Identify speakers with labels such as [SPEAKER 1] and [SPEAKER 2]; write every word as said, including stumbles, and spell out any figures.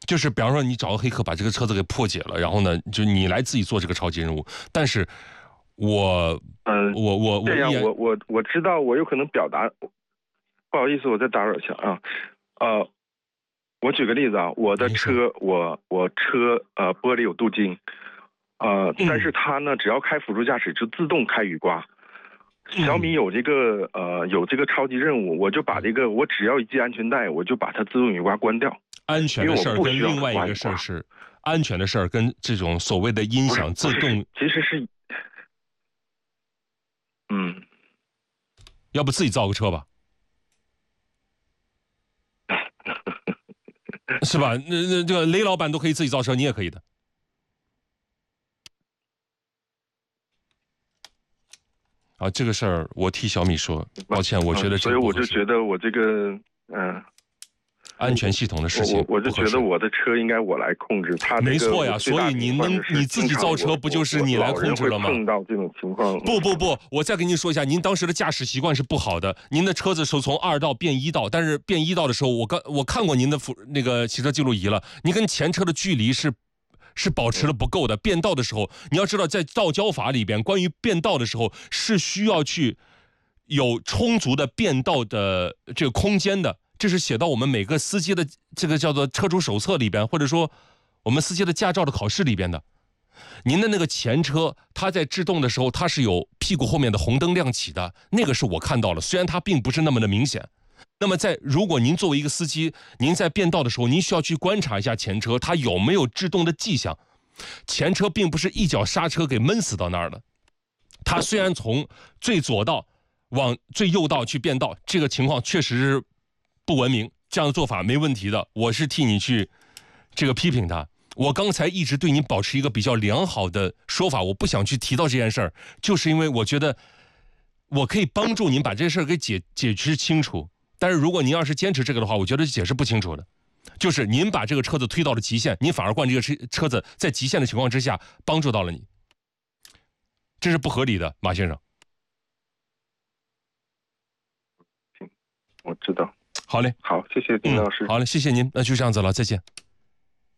[SPEAKER 1] 就是比方说你找个黑客把这个车子给破解了，然后呢，就你来自己做这个超级任务。但是我，
[SPEAKER 2] 嗯、
[SPEAKER 1] 我我我
[SPEAKER 2] 这样
[SPEAKER 1] 依然
[SPEAKER 2] 我我我知道我有可能表达，不好意思，我再打扰一下啊，呃，我举个例子啊，我的
[SPEAKER 1] 您说
[SPEAKER 2] 车我我车呃玻璃有镀金，呃，
[SPEAKER 1] 嗯
[SPEAKER 2] 但是它呢只要开辅助驾驶就自动开雨刮。小米
[SPEAKER 1] 嗯
[SPEAKER 2] 有这个呃有这个超级任务，我就把这个我只要一系安全带，我就把它自动雨刮关掉，
[SPEAKER 1] 安全的
[SPEAKER 2] 因为我
[SPEAKER 1] 事儿跟
[SPEAKER 2] 不需要它
[SPEAKER 1] 另外一个
[SPEAKER 2] 刮雨刮。
[SPEAKER 1] 事儿是安全的事儿跟这种所谓的音
[SPEAKER 2] 不是
[SPEAKER 1] 响自动，
[SPEAKER 2] 其实是，嗯，
[SPEAKER 1] 要不自己造个车吧，是吧？那那这个雷老板都可以自己造车，你也可以的。啊，这个事儿我替小米说，抱歉，我觉得
[SPEAKER 2] 嗯所以我
[SPEAKER 1] 这个不合适。
[SPEAKER 2] 就觉得我这个嗯。呃
[SPEAKER 1] 安全系统的事
[SPEAKER 2] 我
[SPEAKER 1] 情
[SPEAKER 2] 我我就觉
[SPEAKER 1] 不合适
[SPEAKER 2] 得我的车应该我来控制，它这个
[SPEAKER 1] 没错呀，
[SPEAKER 2] 我最大的
[SPEAKER 1] 所以你
[SPEAKER 2] 隐患就是
[SPEAKER 1] 能你自己
[SPEAKER 2] 经常
[SPEAKER 1] 造车
[SPEAKER 2] 我
[SPEAKER 1] 不就是
[SPEAKER 2] 我
[SPEAKER 1] 你来
[SPEAKER 2] 老人会
[SPEAKER 1] 控制了吗？
[SPEAKER 2] 碰到这种情况。
[SPEAKER 1] 不不不，我再跟您说一下，您当时的驾驶习惯是不好的。您的车子是从二道变一道，但是变一道的时候，我刚我看过您的辅那个汽车记录仪了，您跟前车的距离是是保持的不够的。变道的时候，你要知道，在道交法里边，关于变道的时候是需要去有充足的变道的这个空间的。这是写到我们每个司机的这个叫做车主手册里边，或者说我们司机的驾照的考试里边的。您的那个前车，它在制动的时候，它是有屁股后面的红灯亮起的，那个是我看到了，虽然它并不是那么的明显。那么在如果您作为一个司机，您在变道的时候，您需要去观察一下前车它有没有制动的迹象。前车并不是一脚刹车给闷死到那儿的，它虽然从最左道往最右道去变道，这个情况确实是不文明，这样的做法没问题的，我是替你去这个批评他。我刚才一直对你保持一个比较良好的说法，我不想去提到这件事儿，就是因为我觉得我可以帮助您把这事儿给解解释清楚。但是如果您要是坚持这个的话，我觉得解释不清楚的。就是您把这个车子推到了极限，您反而惯这个车车子在极限的情况之下帮助到了你，这是不合理的，马先生。
[SPEAKER 2] 我知道。
[SPEAKER 1] 好嘞，
[SPEAKER 2] 好，谢谢丁老师。
[SPEAKER 1] 嗯。好嘞，谢谢您，那就这样子了，再见。